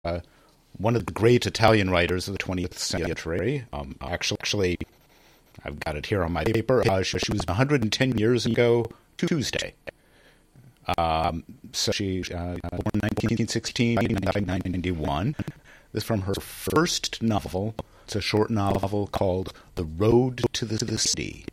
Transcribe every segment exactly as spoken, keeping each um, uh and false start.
uh, one of the great Italian writers of the twentieth century. Um, actually, actually, I've got it here on my paper. Uh, she, she was one hundred ten years ago Tuesday. Um, so she uh, born nineteen sixteen, nineteen ninety-one. This is from her first novel. It's a short novel called The Road to the, the Sea.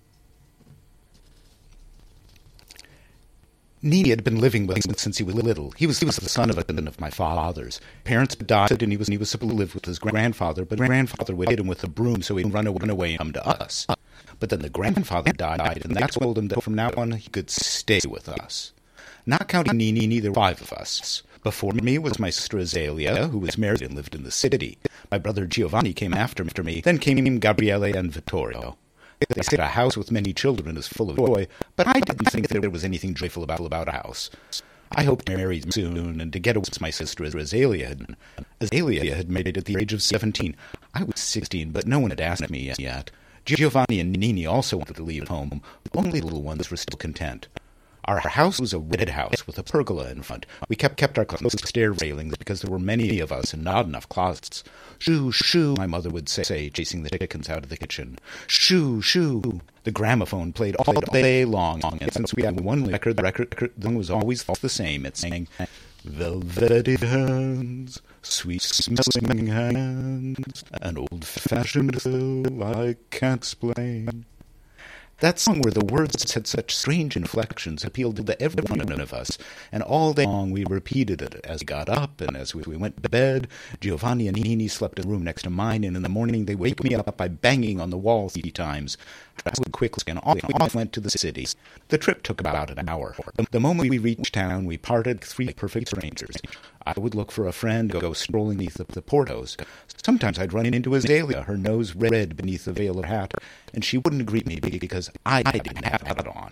Nini had been living with him since he was little. He was, he was the son of a of my father's. Parents died, and he was he was supposed to live with his grandfather, but grandfather would hit him with a broom so he'd run away, run away and come to us. But then the grandfather died, and that told him that from now on he could stay with us. Not counting Nini, there were five of us. Before me was my sister Azalea, who was married and lived in the city. My brother Giovanni came after me. Then came Gabriele and Vittorio. They said a house with many children is full of joy, but I didn't think there was anything joyful about, about a house. I hoped to marry soon, and to get away with my sister Azalea. Azalea had married at the age of seventeen. I was sixteen, but no one had asked me yet. Giovanni and Nini also wanted to leave home. The only little ones were still content. Our house was a red house with a pergola in front. We kept kept our closed stair railings because there were many of us and not enough closets. Shoo, shoo, my mother would say, chasing the chickens out of the kitchen. Shoo, shoo. The gramophone played all day long, and since we had one record, the record, the song was always the same. It sang, velvety hands, sweet smelling hands, an old-fashioned fill I can't explain. That song, where the words had such strange inflections, appealed to every one of us, and all day long we repeated it as we got up and as we went to bed. Giovanni and Nini slept in the room next to mine, and in the morning they wake me up by banging on the wall three times. I would quickly, and off, off went to the city. The trip took about an hour. The, the moment we reached town, we parted three perfect strangers. I would look for a friend, go strolling beneath the, the portos. Sometimes I'd run into Azalea, her nose red beneath the veil of her hat, and she wouldn't greet me because I didn't have it on.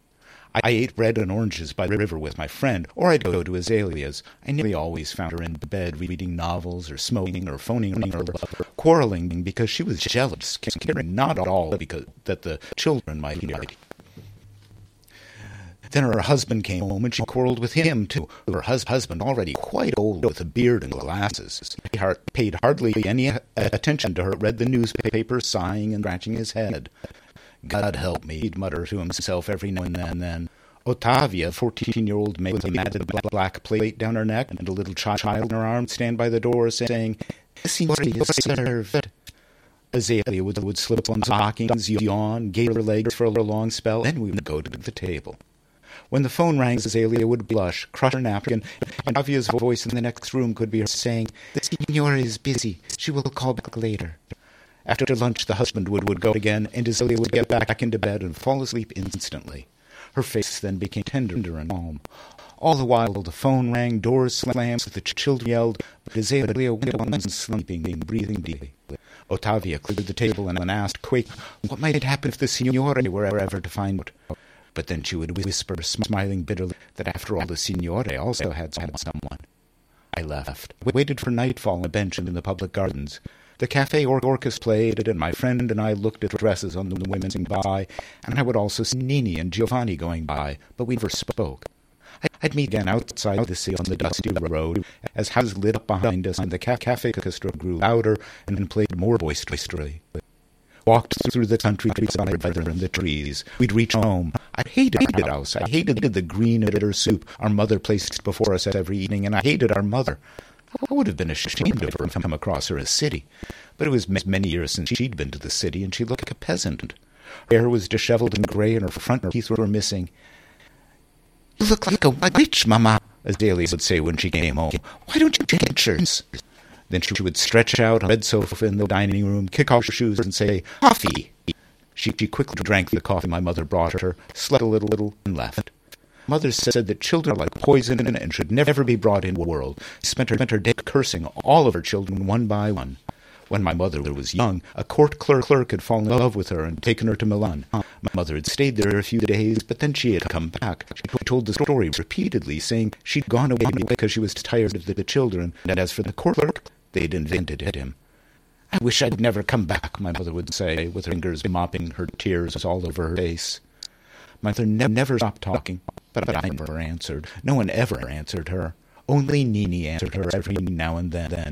I ate bread and oranges by the river with my friend, or I'd go to Azalea's. I nearly always found her in bed reading novels or smoking or phoning or quarreling because she was jealous, caring not at all because that the children might hear. Then her husband came home, and she quarreled with him, too. Her hus- husband, already quite old, with a beard and glasses, he har- paid hardly any attention to her, read the newspaper, sighing and scratching his head. God help me, he'd mutter to himself every now and then. Ottavia, a fourteen-year-old maid with a matted black plate down her neck and a little child in her arms, stand by the door, saying, "The signore is served." Azalea would, would slip on stockings, yawn, gape her legs for a long spell, then we would go to the table. When the phone rang, Azalea would blush, crush her napkin, and Ottavia's voice in the next room could be her saying, "The signora is busy. She will call back later." After lunch, the husband would, would go again, and Azalea would get back into bed and fall asleep instantly. Her face then became tender and calm. All the while, the phone rang, doors slammed, the children yelled, but Azalea went on sleeping and breathing deeply. Ottavia cleared the table and asked, quaking, what might happen if the signora were ever to find out? But then she would whisper, smiling bitterly, that after all the signore also had someone. I left. I waited for nightfall on a bench in the public gardens. The cafe or- orchestra played, and my friend and I looked at dresses on the women going by, and I would also see Nini and Giovanni going by, but we never spoke. I'd meet again outside the city on the dusty road, as houses lit up behind us, and the ca- cafe orchestra grew louder and played more boisterously. Walked through the countryside by the, the trees. We'd reach home. I hated the house. I hated the green bitter soup our mother placed before us every evening, and I hated our mother. I would have been ashamed of her to come across her in a city, but it was many years since she'd been to the city, and she looked like a peasant. Her hair was disheveled and gray, and her front teeth were missing. "You look like a witch, Mama," Azalea would say when she came home. "Why don't you get shirts?" Then she would stretch out on the bed sofa in the dining room, kick off her shoes, and say, "Coffee." She, she quickly drank the coffee my mother brought her, slept a little, little, and left. Mother said that children are like poison and should never be brought into the world. She spent her, spent her day cursing all of her children one by one. When my mother was young, a court clerk, clerk had fallen in love with her and taken her to Milan. My mother had stayed there a few days, but then she had come back. She told the story repeatedly, saying she'd gone away because she was tired of the, the children, and as for the court clerk, they'd invented him. "I wish I'd never come back," my mother would say, with her fingers mopping her tears all over her face. My mother ne- never stopped talking, but I never answered. No one ever answered her. Only Nini answered her every now and then.